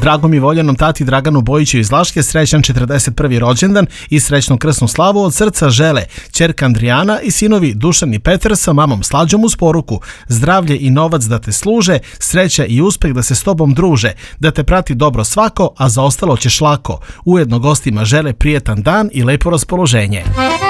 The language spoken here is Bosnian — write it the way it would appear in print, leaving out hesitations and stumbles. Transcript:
Dragom i voljenom tati Draganu Bojiću iz Laške srećan 41. rođendan i srećnu krsnu slavu od srca žele ćerka Andrijana i sinovi Dušan i Petar sa mamom Slađom uz poruku: zdravlje i novac da te služe, sreća i uspeh da se s tobom druže, da te prati dobro svako, a za ostalo ćeš lako. Ujedno gostima žele prijetan dan i lepo raspoloženje.